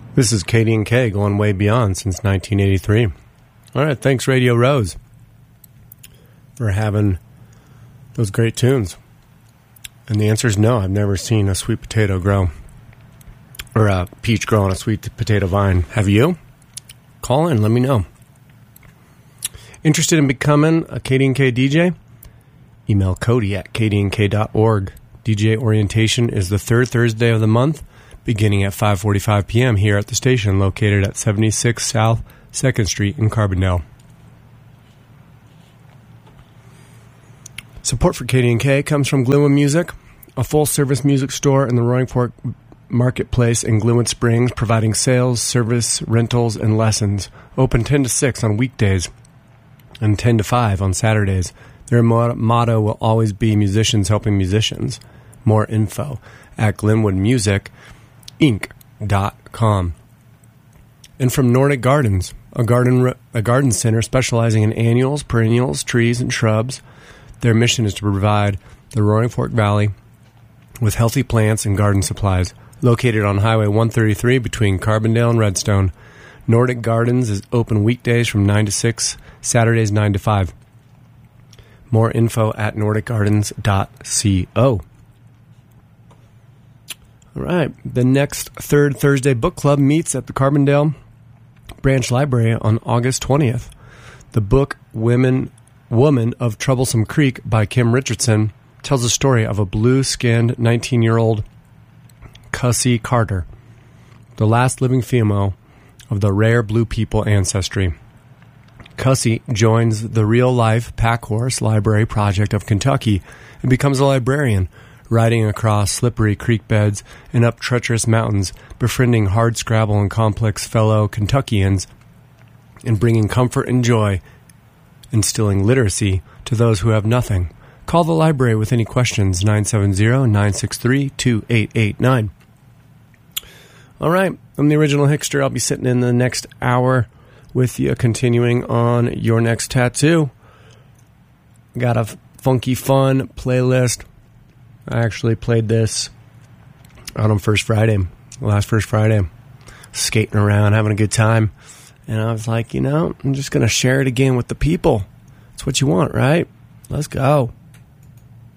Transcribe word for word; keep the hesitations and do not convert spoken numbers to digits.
This is K D and K, going way beyond since nineteen eighty-three. All right, thanks Radio Rose for having those great tunes. And the answer is no, I've never seen a sweet potato grow, or a peach grow on a sweet potato vine. Have you? Call in, let me know. Interested in becoming a K D and K D J? Email Cody at k d n k dot org. D J orientation is the third Thursday of the month, beginning at five forty-five p.m. here at the station located at seventy-six South second Street in Carbondale. Support for K D and K comes from Glenwood Music, a full-service music store in the Roaring Fork Marketplace in Glenwood Springs, providing sales, service, rentals, and lessons. Open ten to six on weekdays and ten to five on Saturdays. Their motto will always be musicians helping musicians. More info at glenwood music inc dot com. And from Nordic Gardens, a garden a garden center specializing in annuals, perennials, trees, and shrubs. Their mission is to provide the Roaring Fork Valley with healthy plants and garden supplies. Located on Highway one thirty-three between Carbondale and Redstone, Nordic Gardens is open weekdays from nine to six, Saturdays nine to five. More info at nordic gardens dot co. All right. The next third Thursday book club meets at the Carbondale Branch Library on August twentieth. The book Women, Woman of Troublesome Creek by Kim Richardson tells the story of a blue-skinned nineteen-year-old Cussie Carter, the last living female of the rare blue people ancestry. Cussie joins the real-life Pack Horse Library Project of Kentucky and becomes a librarian, riding across slippery creek beds and up treacherous mountains, befriending hardscrabble and complex fellow Kentuckians, and bringing comfort and joy, instilling literacy to those who have nothing. Call the library with any questions, nine seven zero, nine six three, two eight eight nine. All right, I'm the original Hickster. I'll be sitting in the next hour with you, continuing on Your Next Tattoo. Got a funky, fun playlist. I actually played this out on First Friday, last First Friday, skating around, having a good time. And I was like, you know, I'm just going to share it again with the people. That's what you want, right? Let's go.